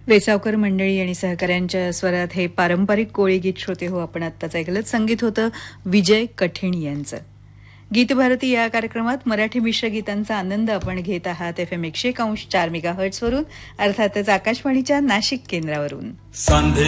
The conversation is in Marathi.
वेसावकर मंडळी आणि सहकाऱ्यांच्या स्वरात हे पारंपरिक कोळी गीत श्रोते हो आपण आत्ताच ऐकलं. संगीत होतं विजय कठीण यांचं. गीतभारती या कार्यक्रमात मराठी मिश्र गीतांचा आनंद आपण घेत आहात FM 101.4 मेगाहर्ट्झवरून, अर्थातच आकाशवाणीच्या नाशिक केंद्रावरून. सांधे